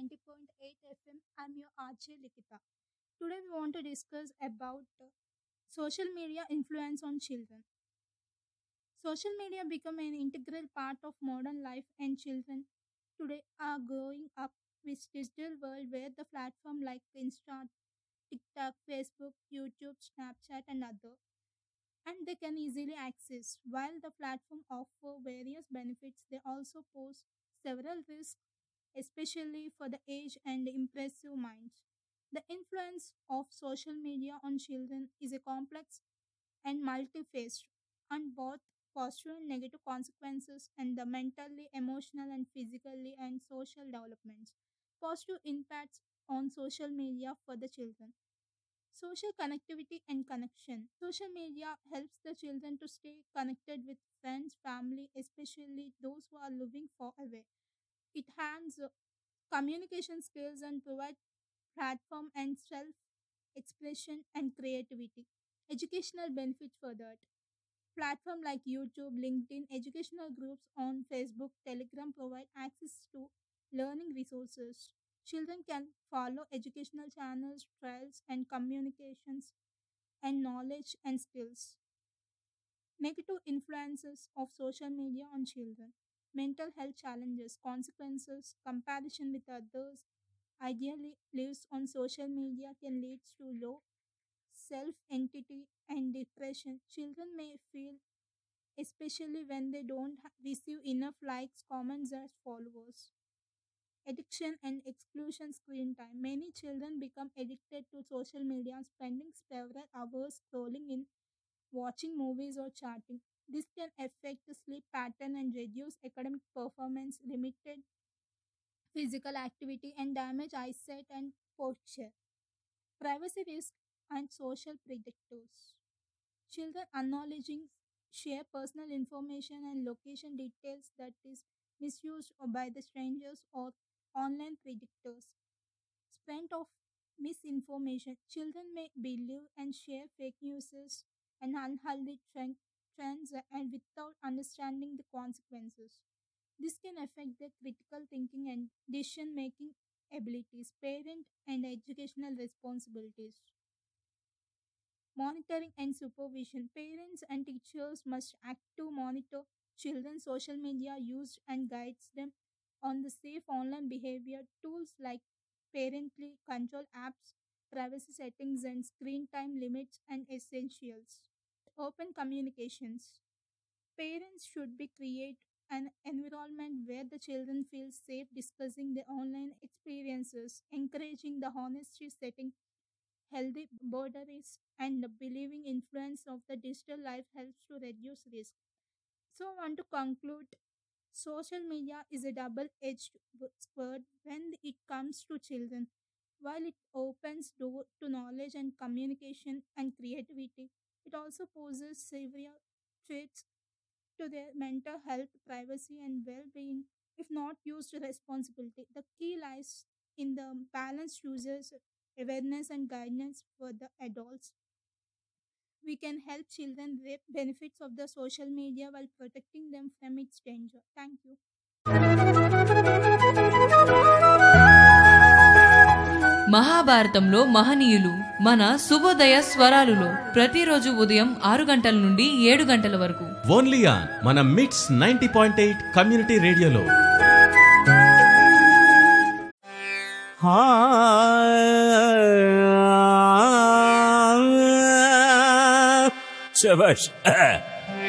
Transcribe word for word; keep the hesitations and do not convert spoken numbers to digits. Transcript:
ninety point eight F M. I'm your R J Likita. Today we want to discuss about uh, social media influence on children. Social media become an integral part of modern life, and children today are growing up with digital world where the platform like Insta, TikTok, Facebook, YouTube, Snapchat and other and they can easily access. While the platform offer various benefits, they also pose several risks, especially for the age and impressive minds. The influence of social media on children is a complex and multi-faced, and both positive and negative consequences and the mentally, emotional, and physically and social developments. Positive impacts on social media for the children. Social connectivity and connection. Social media helps the children to stay connected with friends, family, especially those who are living far away. It hands uh, communication skills and provide platform and self expression and creativity. Educational benefit for that. Platform like YouTube, LinkedIn, educational groups on Facebook, Telegram provide access to learning resources. Children can follow educational channels, trials, and communications and knowledge and skills. Negative influences of social media on children. Mental health challenges, consequences, comparison with others, ideally lives on social media can lead to low self entity and depression. Children may feel, especially when they don't ha- receive enough likes, comments, as followers. Addiction and exclusion screen time. Many children become addicted to social media, spending several hours scrolling in, watching movies, or chatting. This can affect the sleep pattern and reduce academic performance, limited physical activity, and damage eyesight and posture. Privacy risk and social predators. Children acknowledging share personal information and location details that is misused by the strangers or online predators. Spread of misinformation. Children may believe and share fake news and unhealthy trend, trends and without understanding the consequences. This can affect their critical thinking and decision making abilities, parent and educational responsibilities. Monitoring and supervision. Parents and teachers must act to monitor children's social media use and guides them on the safe online behavior. Tools like parentally control apps, privacy settings, and screen time limits and essentials. Open communications. Parents should be create an environment where the children feel safe discussing their online experiences, encouraging the honesty setting healthy boundaries and the believing influence of the digital life helps to reduce risk. So I want to conclude social media is a double edged sword when it comes to children. While it opens door to knowledge and communication and creativity, it also poses severe threats to their mental health, privacy, and well being if not used responsibility. The key lies in the balanced users, awareness, and guidance for the adults. We can help children reap benefits of the social media while protecting them from its danger. Thank you. మహాభారతంలో మహనీయులు మన శుభోదయ స్వరాలులో ప్రతిరోజు ఉదయం ఆరు గంటల నుండి ఏడు గంటల వరకు ఓన్లీ ఆన్ మన మిట్స్ నైంటీ పాయింట్ ఎయిట్ కమ్యూనిటీ రేడియోలో. శభాష్.